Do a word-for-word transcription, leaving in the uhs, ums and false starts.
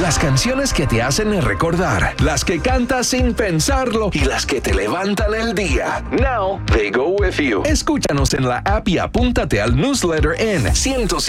Las canciones que te hacen recordar, las que cantas sin pensarlo y las que te levantan el día. Now they go with you. Escúchanos en la app y apúntate al newsletter en ciento cinco